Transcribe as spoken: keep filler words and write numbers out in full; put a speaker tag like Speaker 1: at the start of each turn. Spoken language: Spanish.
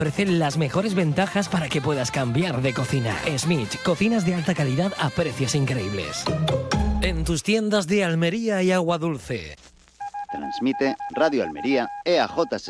Speaker 1: Ofrece las mejores ventajas para que puedas cambiar de cocina. Smith, cocinas de alta calidad a precios increíbles. En tus tiendas de Almería y Agua Dulce.
Speaker 2: Transmite Radio Almería E A J